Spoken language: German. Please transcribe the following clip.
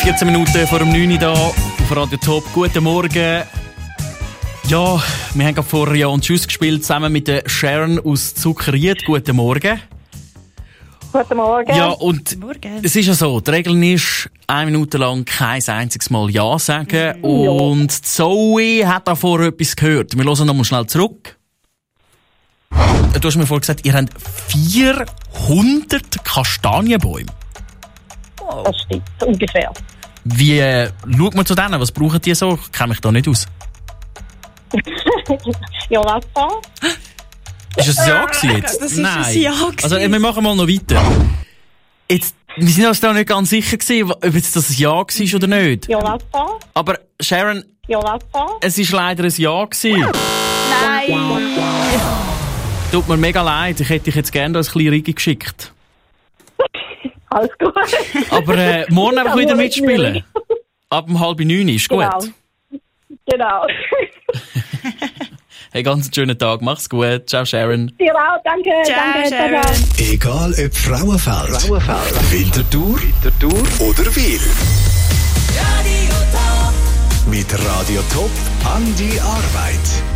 14 Minuten vor dem 9 Uhr hier auf Radio Top. Guten Morgen. Ja, wir haben gerade vorher Ja und Tschüss gespielt, zusammen mit der Sharon aus Zuckerried. Guten Morgen. Guten Morgen. Ja, und es ist ja so, die Regel ist, 1 Minute lang kein einziges Mal Ja sagen. Und Zoe hat da vorher etwas gehört. Wir hören nochmal schnell zurück. Du hast mir vorhin gesagt, ihr habt 400 Kastanienbäume. Das stimmt, ungefähr. Wie schaut man zu denen? Was brauchen die so? Ich kenne mich da nicht aus. Ja, Wasser. Ist das ein Ja gewesen jetzt? Das ist Nein. ein Ja gewesen. Also, wir machen mal noch weiter. Jetzt, wir sind uns da nicht ganz sicher gewesen, ob jetzt das ein Ja war oder nicht. Ja, Wasser. Aber Sharon, Ja, Wasser. es ist leider ein Ja gewesen. Nein! Tut mir mega leid, ich hätte dich jetzt gerne als kleine Rigi geschickt. Alles gut. Aber morgen einfach wieder mitspielen. Ab 8:30 ist gut. Genau. Hey, ganz einen schönen Tag, mach's gut. Ciao, Sharon. Dir auch, danke. Ciao, Danke, Sharon. ciao. Egal ob Frauenfeld, Winterthur oder Wil. Mit Radio Top an die Arbeit.